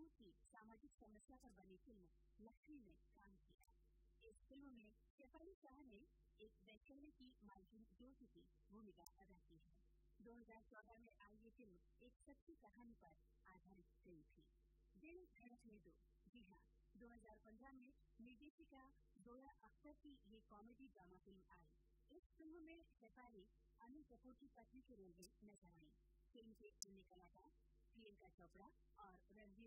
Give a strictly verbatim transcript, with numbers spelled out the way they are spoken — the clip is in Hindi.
की सामाजिक समस्या पर बनी फिल्म लक्ष्मी में काम किया। इस फिल्म में शेफाली शाह ने एक वैश्य की मालकिन जोशी की भूमिका अदा की है। दो हजार चौदह में आई ये फिल्म एक सच्ची कहानी पर आधारित फिल्म थी। दिल धड़कने दो। जी हाँ, दो हजार पंद्रह में निर्देशिका जोया अख्तर की ये कॉमेडी ड्रामा फिल्म आई। इस फिल्म में शेफाली अनिल कपूर की पत्नी के रोल में नजर आई। फिल्म के अन्य कलाकार प्रियंका चोपड़ा और रणवीर